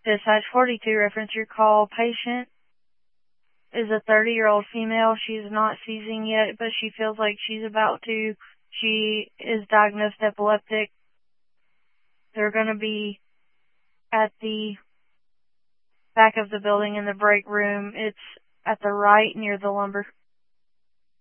Dispatch 42, reference your call. Patient is a 30-year-old female. She's not seizing yet, but she feels like she's about to. She is diagnosed epileptic. They're going to be at the back of the building in the break room. It's at the right near the lumber